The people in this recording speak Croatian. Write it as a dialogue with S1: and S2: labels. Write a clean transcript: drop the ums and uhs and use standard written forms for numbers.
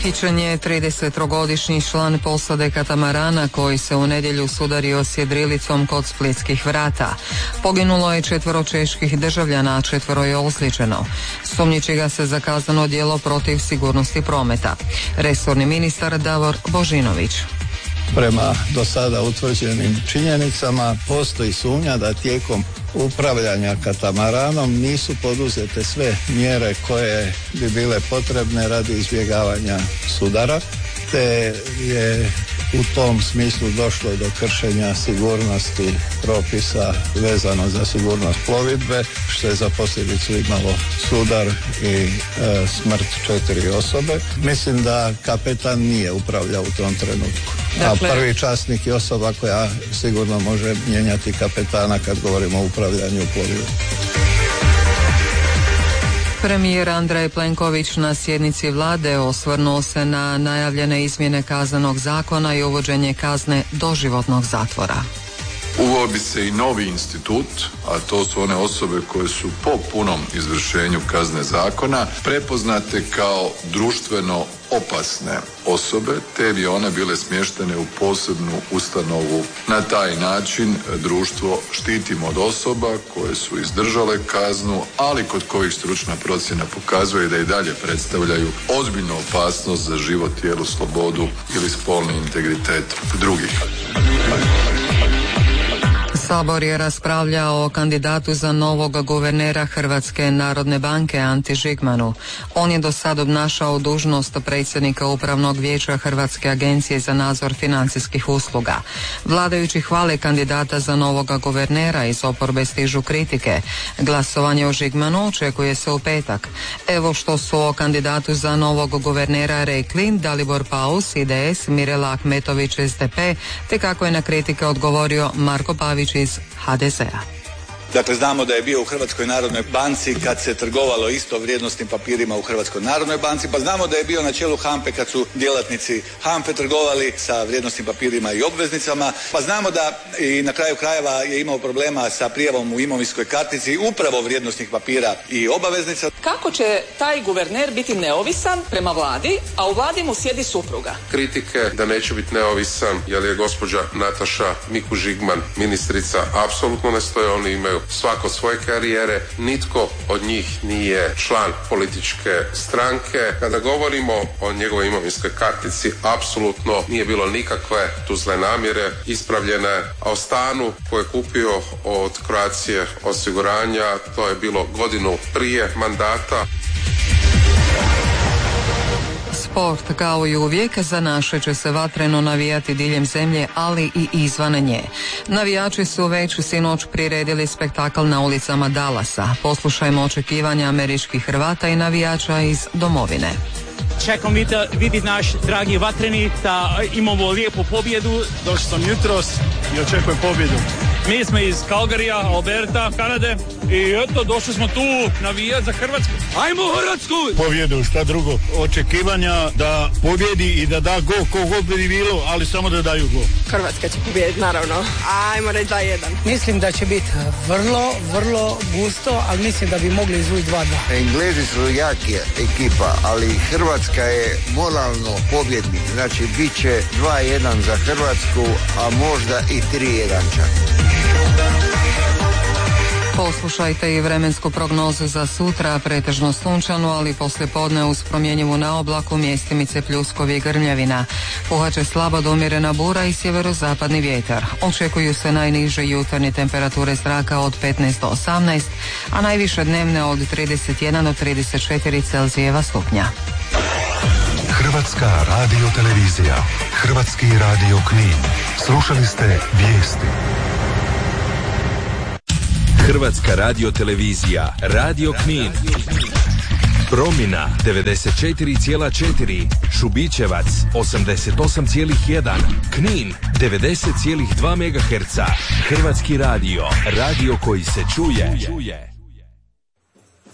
S1: Uhićen je 33-godišnji član posade katamarana koji se u nedjelju sudario s jedrilicom kod Splitskih vrata. Poginulo je 4 čeških državljana, a 4 je ozlijeđeno. Sumnjiči ga se za kazneno djelo protiv sigurnosti prometa. Resorni ministar Davor Božinović.
S2: Prema do sada utvrđenim činjenicama postoji sumnja da tijekom upravljanja katamaranom nisu poduzete sve mjere koje bi bile potrebne radi izbjegavanja sudara, te je u tom smislu došlo do kršenja sigurnosti propisa vezano za sigurnost plovidbe, što je za posljedicu imalo sudar i smrt 4 osobe. Mislim da kapetan nije upravljao u tom trenutku. Dakle, a prvi časnik je osoba koja sigurno može mijenjati kapetana kad govorimo o upravljanju plovidbom.
S1: Premijer Andrej Plenković na sjednici vlade osvrnuo se na najavljene izmjene Kaznenog zakona i uvođenje kazne doživotnog zatvora.
S3: Uvodi se i novi institut, a to su one osobe koje su po punom izvršenju kazne zakona prepoznate kao društveno opasne osobe, te bi one bile smještene u posebnu ustanovu. Na taj način društvo štitimo od osoba koje su izdržale kaznu, ali kod kojih stručna procjena pokazuje da i dalje predstavljaju ozbiljnu opasnost za život, tijelu, slobodu ili spolni integritet drugih.
S1: Sabor je raspravljao o kandidatu za novog guvernera Hrvatske narodne banke Anti Žigmanu. On je do sad obnašao dužnost predsjednika Upravnog vijeća Hrvatske agencije za nadzor financijskih usluga. Vladajući hvale kandidata za novog guvernera, iz oporbe stižu kritike. Glasovanje o Žigmanu očekuje se u petak. Evo što su o kandidatu za novog guvernera rekli Dalibor Paus, IDS, Mirela Ahmetović, SDP, te kako je na kritike odgovorio Marko Pavić iz HDZ-a.
S4: Dakle, znamo da je bio u Hrvatskoj narodnoj banci kad se trgovalo isto vrijednosnim papirima u Hrvatskoj narodnoj banci, pa znamo da je bio na čelu HANFA-e kad su djelatnici HANFA-e trgovali sa vrijednosnim papirima i obveznicama, pa znamo da i na kraju krajeva je imao problema sa prijavom u imovinskoj kartici upravo vrijednosnih papira i obaveznica.
S5: Kako će taj guverner biti neovisan prema vladi, a u vladi mu sjedi supruga?
S6: Kritike da neće biti neovisan jer je gospođa Nataša Mikuš Žigman ministrica apsolutno ne stoje, oni imaju svako svoje karijere, nitko od njih nije član političke stranke. Kada govorimo o njegovoj imovinskoj kartici, apsolutno nije bilo nikakve tu zle namjere ispravljene, a o stanu koje je kupio od Croatia osiguranja, to je bilo godinu prije mandata.
S1: Sport, kao i uvijek, za naše će se vatreno navijati diljem zemlje, ali i izvan nje. Navijači su već sinoć priredili spektakl na ulicama Dallasa. Poslušajmo očekivanja američkih Hrvata i navijača iz domovine.
S7: Čekam vidjeti naš dragi vatreni da imamo lijepu pobjedu. Došao sam jutros i očekujem pobjedu. Mi smo iz Calgaryja, Alberta, Kanade i eto, došli smo tu navijati za Hrvatsku. Ajmo Hrvatsku! Pobjedu, šta drugo? Očekivanja da pobjedi i da da gol, ko god bi bilo, ali samo da daju gol.
S8: Hrvatska će pobjediti, naravno. Ajmo reći 2-1.
S9: Mislim da će biti vrlo gusto, ali mislim da bi mogli izvući 2-2.
S10: Englezi su jaki ekipa, ali Hrvatska je moralno pobjednik. Znači, bit će 2-1 za Hrvatsku, a možda i 3-1 čak.
S1: Poslušajte i vremensku prognozu za sutra, pretežno sunčanu, ali poslijepodne uz promjenjivu na oblaku, mjestimice pljuskovi i grmljavina. Puhat slaba do umjerena bura i sjeverozapadni vjetar. Očekuju se najniže jutarnje temperature zraka od 15 do 18, a najviše dnevne od 31 do 34 Celzijeva stupnja.
S11: Hrvatska radiotelevizija, Hrvatski radio Knin. Slušali ste vijesti.
S12: Hrvatska radiotelevizija, Radio Knin. Promina 94,4, Šubićevac 88,1, Knin 90,2 MHz. Hrvatski radio, radio koji se čuje.